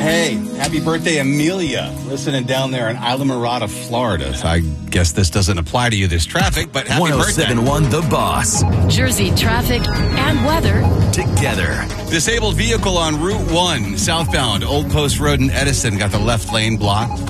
Hey, happy birthday, Amelia. Listening down there in Islamorada, Florida. So I guess this doesn't apply to you, this traffic, but happy birthday. 1071 The Boss. Jersey traffic and weather Together. Disabled vehicle on Route 1, southbound, Old Post Road in Edison, got the left lane blocked.